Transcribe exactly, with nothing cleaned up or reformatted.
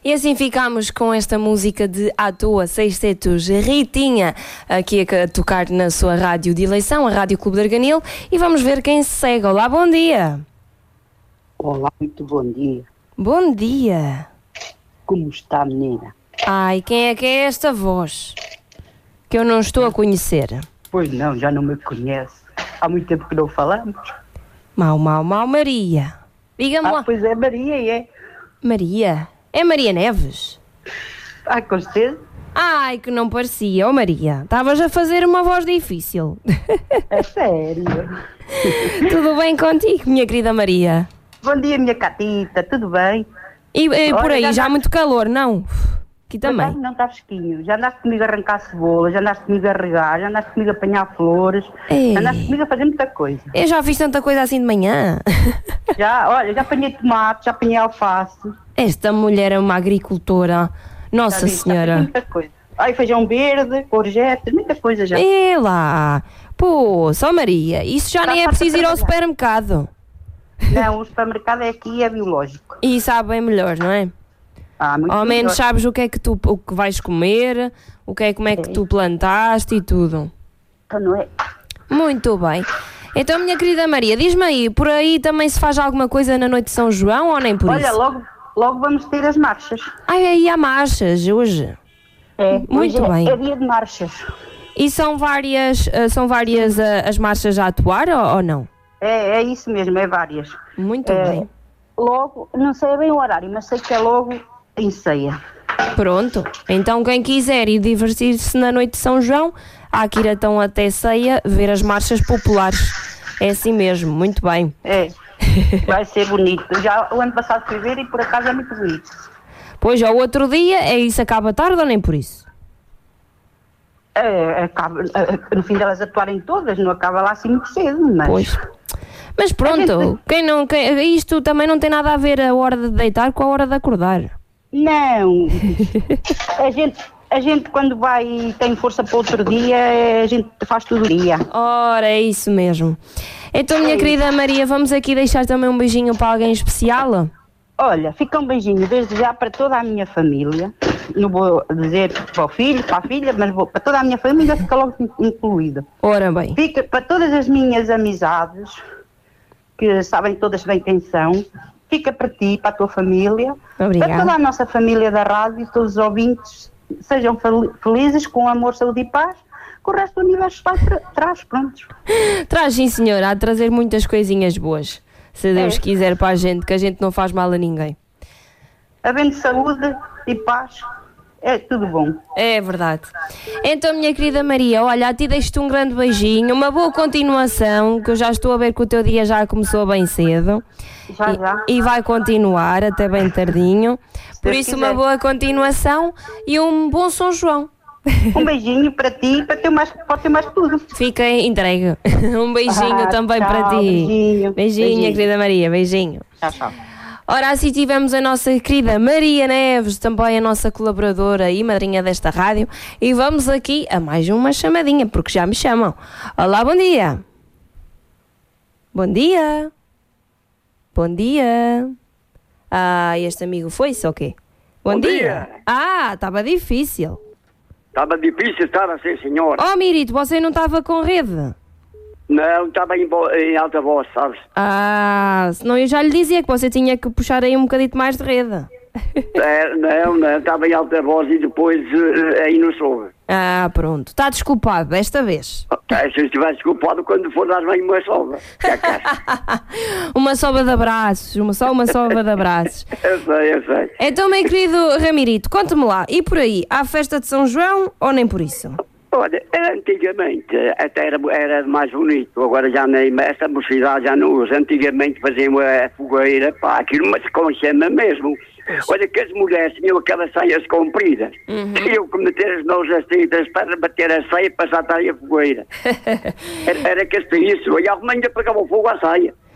E assim ficamos com esta música de À Toa seiscentos, Ritinha, aqui a tocar na sua rádio de eleição, a Rádio Clube de Arganil, e vamos ver quem se segue. Olá, bom dia. Olá, muito bom dia. Bom dia. Como está, menina? Ai, quem é que é esta voz? Que eu não estou a conhecer. Pois não, já não me conhece. Há muito tempo que não falamos. Mau, mau, mau, Maria. Diga-me ah, lá. Pois é, Maria, é. Maria? É Maria Neves? Ah, com certeza. Ai, que não parecia. Oh, Maria, estavas a fazer uma voz difícil. É sério. Tudo bem contigo, minha querida Maria? Bom dia, minha catita, tudo bem? E, e por Olha, aí, já já há tá- muito calor, não? Aqui também. Não está fresquinho. Já andaste comigo a arrancar cebola, já andaste comigo a regar, já andaste comigo a apanhar flores, Ei. já andaste comigo a fazer muita coisa. Eu já fiz tanta coisa assim de manhã. Já, olha, já apanhei tomate, já apanhei alface. Esta mulher é uma agricultora. Já Nossa viste, já fiz Senhora. muita coisa. Ai, feijão verde, courgette, muita coisa já. É lá. Pô, só Maria, isso já Já nem é está preciso a ir ao trabalhar. supermercado. Não, o supermercado é aqui e é biológico. E sabe bem melhor, não é? Ah, muito Ao menos melhor. sabes o que é que tu o que vais comer, o que é como é que É. tu plantaste e tudo. Então não é? Muito bem. Então, minha querida Maria, diz-me aí, por aí também se faz alguma coisa na noite de São João ou nem por Olha, isso? logo, logo vamos ter as marchas. Ai, aí há marchas hoje. É, Muito hoje é- bem. É dia de marchas. E são várias, ah, são várias ah, as marchas a atuar ou, ou não? É, é isso mesmo, é várias. Muito É, bem. Logo, não sei bem o horário, mas sei que é logo em ceia. Pronto. Então, quem quiser ir divertir-se na noite de São João, há que ir então até ceia ver as marchas populares. É assim mesmo, muito bem. É, vai ser bonito. Já o ano passado fui ver e por acaso é muito bonito. Pois, ao outro dia, é isso acaba tarde ou nem por isso? É, acaba, é, no fim delas atuarem todas, não acaba lá assim muito cedo, mas... Pois. Mas pronto, quem não, quem, isto também não tem nada a ver a hora de deitar com a hora de acordar. Não, a gente, a gente quando vai e tem força para outro dia, a gente faz todo o dia. Ora, é isso mesmo. Então, minha querida Maria, vamos aqui deixar também um beijinho para alguém especial? Olha, fica um beijinho desde já para toda a minha família. Não vou dizer para o filho, para a filha, mas vou, para toda a minha família fica logo incluída. Ora bem. Fica para todas as minhas amizades, que sabem todas bem quem são. Fica para ti, para a tua família. Obrigada. Para toda a nossa família da rádio, todos os ouvintes, sejam fel- felizes, com amor, saúde e paz. Que o resto do universo vai tra- traz, pronto. Traz, sim, senhora, há de trazer muitas coisinhas boas. Se Deus É. quiser para a gente, que a gente não faz mal a ninguém. Havendo saúde e paz, é tudo bom. É verdade. Então, minha querida Maria, olha, a ti deixo-te um grande beijinho, uma boa continuação, que eu já estou a ver que o teu dia já começou bem cedo. Já, E- já. E, vai continuar até bem tardinho. Por Deus isso, uma quiser. boa continuação e um bom São João. Um beijinho para ti e para ter mais, pode ter mais tudo. Fica entregue. Um beijinho Ah, também tchau, para ti. beijinho. Beijinho, minha Beijinho. querida Maria, beijinho. Tchau, tchau. Ora, assim tivemos a nossa querida Maria Neves, também a nossa colaboradora e madrinha desta rádio. E vamos aqui a mais uma chamadinha, porque já me chamam. Olá, bom dia. Bom dia. Bom dia. Ah, este amigo foi-se ou quê? Bom, Bom dia. dia. Ah, estava difícil. Estava difícil, estava sim, senhor. Oh, Mirito, você não estava com rede? Não, estava em, bo- em alta voz, sabes? Ah, senão eu já lhe dizia que você tinha que puxar aí um bocadinho mais de rede. É, não, não, estava em alta voz e depois eh, aí não soube. Ah, pronto. Está desculpado desta vez. É, se eu estivesse desculpado quando for dar bem uma sova. Que é que é? Uma sova de abraços, uma só uma sova de abraços. Eu sei, eu sei. Então, meu querido Ramirito, conte-me lá, e por aí, há festa de São João ou nem por isso? Olha, antigamente até era, era mais bonito, agora já nem, esta mocidade já não usa. Antigamente faziam a fogueira, pá, aquilo mas com chama mesmo. Olha que as mulheres tinham aquelas saias compridas, Uhum. tinham que meter as mãos assim para bater a saia para saltar a fogueira. Era, era que este isso, e a mãe pegava o fogo à saia.